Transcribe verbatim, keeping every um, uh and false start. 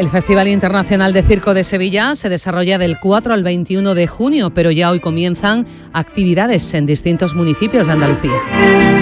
El Festival Internacional de Circo de Sevilla se desarrolla del cuatro al veintiuno de junio, pero ya hoy comienzan actividades en distintos municipios de Andalucía.